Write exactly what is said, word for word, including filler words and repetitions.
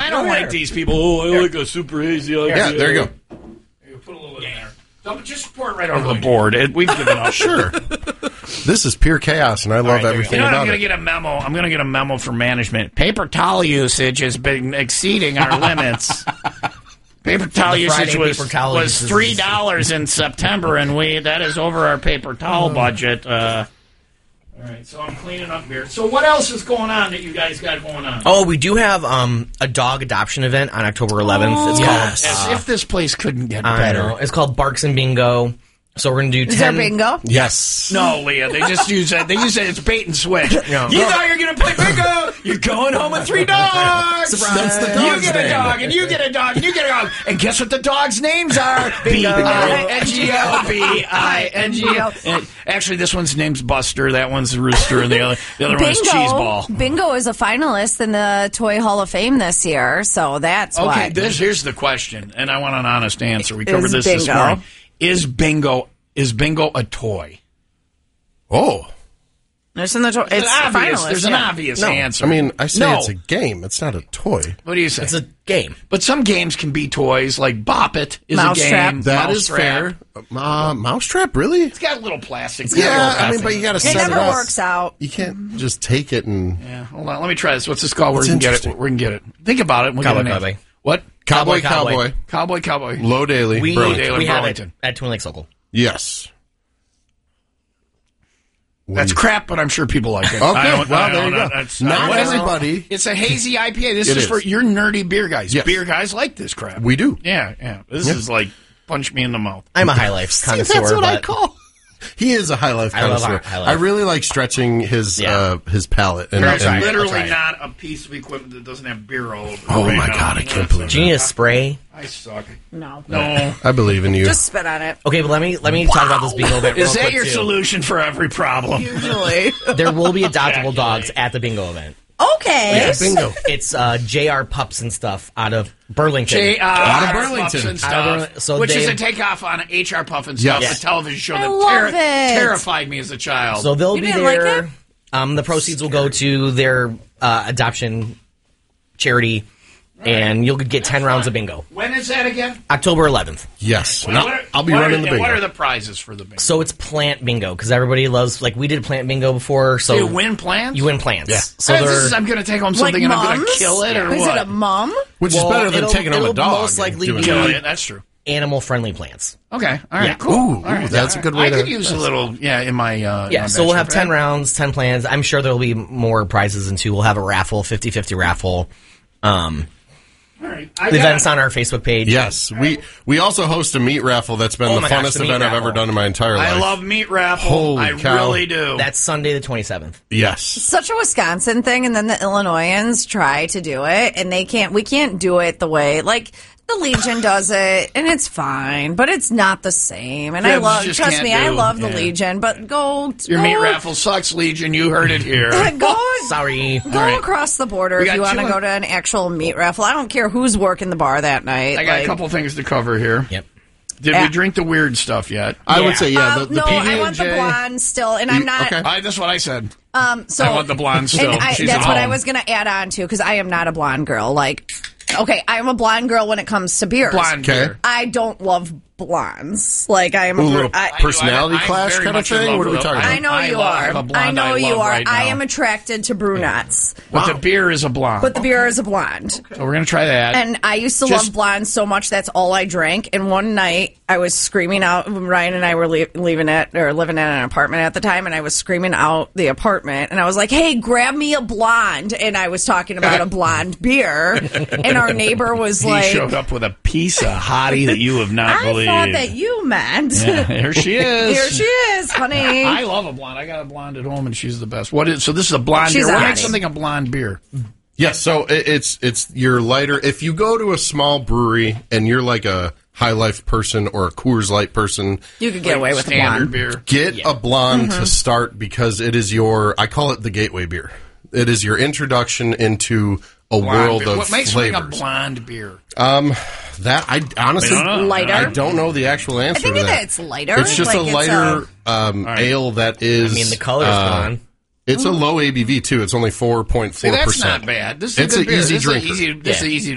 I don't like these people. Oh, I like a super hazy I P A. Yeah, there you go. Put a little in there. Don't, just pour it right over the board. It, we've given up. Sure. This is pure chaos, and I love right, everything you know, about I'm gonna it. get a memo. I'm going to get a memo from management. Paper towel usage has been exceeding our limits. Paper towel The usage Friday was, paper towel was uses- three dollars in September, and we that is over our paper towel budget. Uh, all right, so I'm cleaning up here. So what else is going on that you guys got going on? Oh, we do have um, a dog adoption event on October eleventh. Oh, it's yes. called, As if this place couldn't get I better. know. It's called Barks and Bingo. So we're going to do Is ten... there bingo? Yes. No, Leah, they just use that. They use it. It's bait and switch. No. You thought you were going to play bingo? You're going home with three dogs. Surprise. That's the You dog's get a name. dog, and you get a dog, and you get a dog. And guess what the dogs' names are? B I N G O. B I N G O. And actually, this one's name's Buster. That one's Rooster, and the other, the other one is Cheeseball. Bingo is a finalist in the Toy Hall of Fame this year, so that's Okay, why. this, here's the question, and I want an honest answer. We covered Is this this bingo- morning. Is bingo is bingo a toy? Oh. There's in the to- There's it's an obvious, finalist. there's an yeah. obvious No. answer. I mean, I say No. it's a game. It's not a toy. What do you say? It's a game. But some games can be toys, like Bop It is Mousetrap. a game. That is Mousetrap. fair. Uh, Mousetrap, really? It's got a little plastic. Yeah, I mean, but you got to It set it never up. works out. You can't just take it and... Yeah, hold on. Let me try this. What's this called? Where It's we can get it? interesting. We can get it. Think about it. And we'll Cowboy, get an cowboy. answer. What? Cowboy, Cowboy, cowboy. Cowboy, cowboy. Low daily. We, Burlington. we have it Burlington. at Twin Lakes Local. Yes. That's crap, but I'm sure people like it. Okay, I don't- well, I there don't you know. go. That's- Not what is it? everybody. It's a hazy I P A. This It is, is. for your nerdy beer guys. Yes. Beer guys like this crap. We do. Yeah, yeah. This Yep. is like punch me in the mouth. I'm a High Life connoisseur. That's what I but call. He is a high life I love connoisseur. High Life. I really like stretching his Yeah. uh, his palate. And, There's try and- it. literally I'll try not a piece of equipment that doesn't have beer all over it. Oh right my now. God, I can't believe Do you need a spray? I suck. No. No. I believe in you. Just spit on it. Okay, but let me let me talk about this bingo event real Is that quick, your too. solution for every problem? Usually. There will be adoptable dogs at the bingo event. Okay. Yes. bingo. It's uh, J R Pups and Stuff out of Burlington. J R Out of Puffs Burlington. and Out of stuff, Burlington. So which is they- a takeoff on H R Puff and Stuff, Yes. a television show I that love it. terrified me as a child. So they'll You be didn't like there. it? Um, the proceeds will go to their uh, adoption charity, and you'll get ten rounds of bingo. When is that again? October eleventh. Yes. What No, are- I'll be what running are, the and bingo. What are the prizes for the bingo? So it's plant bingo because everybody loves. Like we did plant bingo before. So you win plants? You win plants. Yeah. So Hey, this they're is, I'm going to take home Like something and I'm going mums? to kill it, or Is what? it a mum? Which Well, is better than it'll- taking home a it'll dog. most and likely doing be- that. Killing it, that's true. animal friendly plants. Okay, all right, Yeah. cool. Ooh, All right, ooh, that's a good way I to- could use a little, yeah, in my uh, Yeah. my So we'll have bachelor ten pad. rounds, ten plans. I'm sure there will be more prizes in two. We'll have a raffle, fifty-fifty raffle. Um, All right, I the got- event's on our Facebook page. Yes, we we also host a meat raffle. That's been Oh the my gosh, funnest the meat event I've raffle. ever done in my entire life. I love meat raffle. Holy I cow. really do. That's Sunday the twenty-seventh. Yes. Such a Wisconsin thing, and then the Illinoisans try to do it, and they can't. We can't do it the way like the Legion does it, and it's fine, but it's not the same. And I Kids love, just trust can't me, I do- love the yeah. Legion, but go Your go, meat raffle sucks, Legion. You heard it here. Go, Sorry. go right. across the border We if got you want to two- go to an actual meat raffle. I don't care who's working the bar that night. I got like, a couple things to cover here. Yep. Did Yeah. we drink the weird stuff yet? I Yeah. would say yeah. Um, The, the no, P B I and want the J blonde still, and I'm You- not. okay. I, that's what I said. Um, so I want the blonde still. And I, She's that's at what I home. was going to add on to because I am not a blonde girl. Like, okay, I am a blonde girl when it comes to beers. Blonde Okay. beer. I don't love blondes. Like I am a, Ooh, little I, personality I'm clash very kind of much in thing. love What are we with talking them. about? I know I you love are. a blonde I know I you love are. right I now. am attracted to brunettes, But the beer is a blonde. but the beer is a blonde. so we're going to try that. And I used to Just- love blondes so much that's all I drank. And one night I was screaming out. Ryan and I were le- leaving it or living in an apartment at the time, and I was screaming out the apartment, and I was like, "Hey, grab me a blonde!" And I was talking about a blonde beer, and our neighbor was he like, showed up with a piece of hottie that you have not "I believed. thought that you meant." Yeah, here she is. Here she is, honey. I love a blonde. I got a blonde at home, and she's the best. What is so? This is a blonde She's beer. What a makes hottie. something a blonde beer? Yes, so it, it's it's your lighter. If you go to a small brewery and you're like a High Life person or a Coors Light person, You could get away with a Standard blonde. beer. get a blonde Mm-hmm. to start because it is your. I call it the gateway beer. It is your introduction into a Blonde world beer. of What makes something a flavors. blonde beer? That I honestly We don't know. Lighter. I don't know the actual I answer think to that that. it's lighter. It's just like a it's lighter um, right. ale that is. I mean, the color's uh, gone. It's a low A B V too. It's only four point See, four that's percent. not bad. This is It's a an good beer. easy this drinker. Is easy, this is Yeah. easy